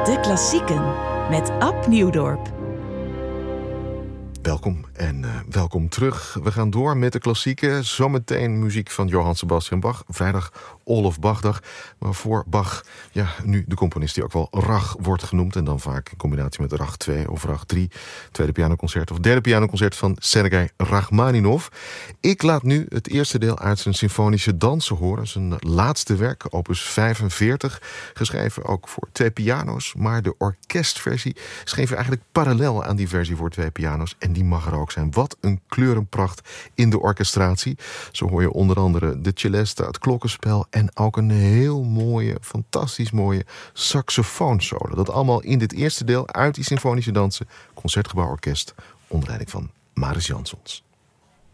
De Klassieken met Ab Nieuwdorp. Welkom en welkom terug. We gaan door met de klassieken. Zometeen muziek van Johann Sebastian Bach. Vrijdag Olof Bachdag. Maar voor Bach, ja, nu de componist die ook wel Rach wordt genoemd. En dan vaak in combinatie met Rach 2 of Rach 3. Tweede pianoconcert of derde pianoconcert van Sergei Rachmaninov. Ik laat nu het eerste deel uit zijn symfonische dansen horen. Zijn laatste werk, opus 45. Geschreven ook voor twee piano's. Maar de orkestversie schreef eigenlijk parallel aan die versie voor twee piano's. En die mag er ook zijn. Wat een kleurenpracht in de orchestratie. Zo hoor je onder andere de celesta, het klokkenspel en ook een heel mooie, fantastisch mooie saxofoonsolo. Dat allemaal in dit eerste deel uit die symfonische dansen. Concertgebouworkest onder leiding van Mariss Jansons.